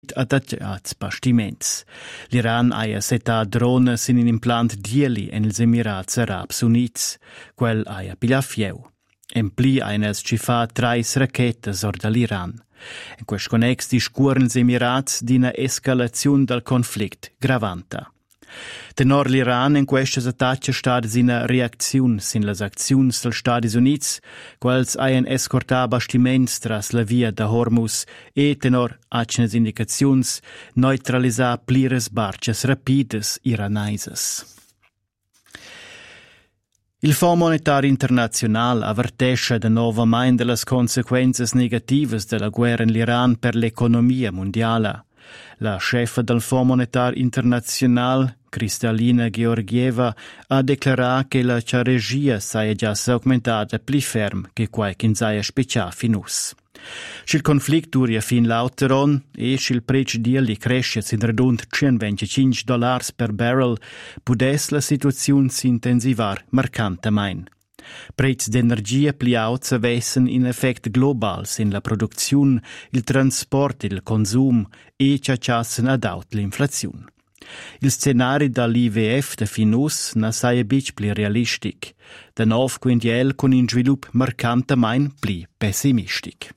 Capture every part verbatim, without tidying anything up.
attaccats bastiments. L'Iran ha setà drones in un implant dieli en els Emirats Arabs Units, quel ha piglià fieu. En pli han els cifà trais rachetas or dall'Iran. In quest connex discuoren els Emirats d'ina escalazione del conflict gravanta. Tenor l'Iran in questas attacche stadas ina reacziun sin las acziuns dels Stadis Units, quals hayan escortà bastiments tras la via da Hormuz e tenor acnes indicaziuns neutralisà plires barches rapides iranaises. Il Fonds Monetario Internazional avvertesce da novamain de las consequences negativas della guerra in l'Iran per l'economia mondiala. La chefa del Fonds Monetario Internazional, Kristalina Georgieva, ha declarato che la regia sia già augmentata più ferm che qualche sia specià finus. S'il conflict dura fin l'auteron e s'il prezzo dieli cresce sin redund centoventicinque dollars per barrel, pudes la situazione si intensivar marcantemein. Prezzi d'energia pli alts avessen in effect global sin la produzione, il trasport, il consum e ciaciassen ad aut l'inflazione. Il scenario dall'I V F de finus na saia bic pli realistic, da nov quindi el con un svilup marcantemein pli pessimistic.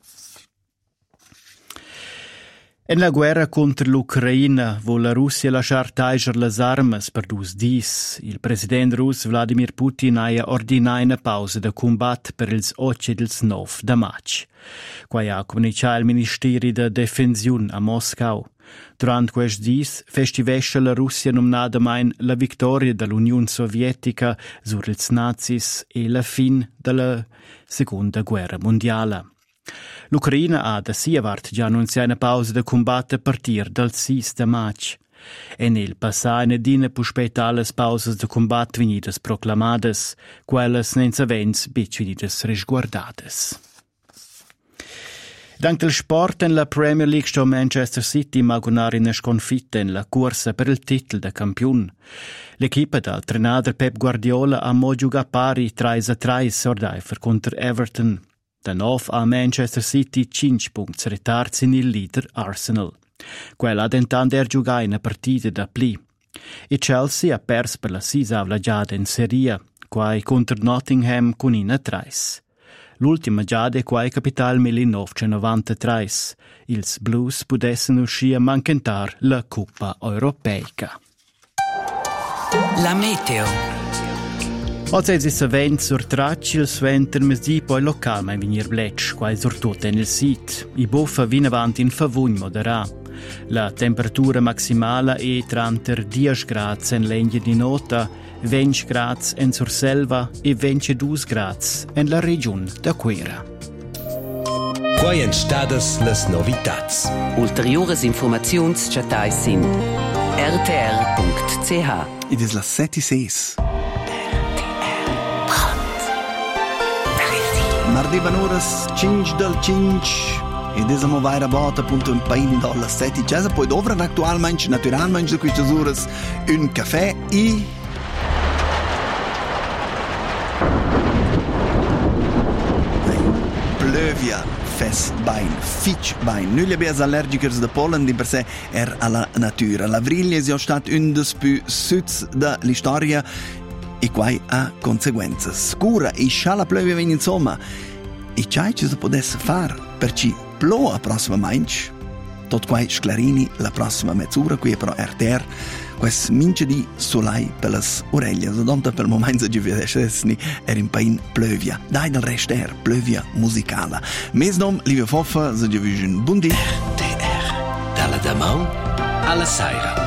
En la guerra contro l'Ucraina, vo la Russia lasciar taiger las armas per dus dis, il president rus Vladimir Putin ha ordinà una pausa de combat per ils otto dels nov da maig. Quai ha comunicato il Ministeri de Defensiun a Moscau. Durant quest dis festivesce la Russia nomnadamein la victoria dell'Unione Sovietica sur ils nazis e la fin della Seconda Guerra Mondiala. L'Ucraina ha da sia vart già annunziato una pausa de combat a partir dal sei de maig. E nel passà nedina puspetta alle pausas de combat venidas proclamadas, quelles nenza vents bic venidas resguardades. Dank del sport en la Premier League sto Manchester City magunar in sconfitta in la corsa per il titolo da campione. L'equipa dal trenador Pep Guardiola ha mo giugato pari tre a tre ordaifer contro Everton. Da nov a Manchester City cinque punti ritards in il leader Arsenal. Quella ha tentato di giocare una partita da pli. E Chelsea ha perso per la sisavla giada in Serie, quai contro Nottingham con una tres. L'ultima giada è quai capital millenovecentonovantatré. Ils Blues pudessero uscire a mancantar la Coppa Europeica. La meteo. Oggi è il vento sur tracci, il vento mesdì poi locale ma venir bletch, quai sur tutto nel sit. I buffa vin avanti in favugn moderà. La temperatura maximale è trentadue gradi in legna di nota, venti gradi in Surselva e ventidue gradi in la regione d'Aquera. Quai en stadas las novitats. Ulteriores informaziuns chatais sin r t r punct c h. Ed es la sette e sei. Mardivan oras cinque del cinque ed es amo vaira bota punto un pain dolla sette e sei. Poi dovran actualmente, naturalmente, da queste oras un caffè e... Plövia fes bain, fitch bain. Null abbias allergicers de pollen, di per sé er alla natura. La vriglia è stat un des più süds da l'istoria e quai ha conseguenze. Scura e sciala plövia vegn insomma. E c'hai ci si potesse far per ci plo a prossima mainch. Tot quai sclarini la prossima mezz'ora qui però R T R. Quest mince di solai per las orecchie. Sodonta per momento ci vedesni er in pain plövia. Dai del rest er plövia musicala. Mes nom Livio Foffa, se ci vügen buon dì. R T R. Dalla damau alla saira.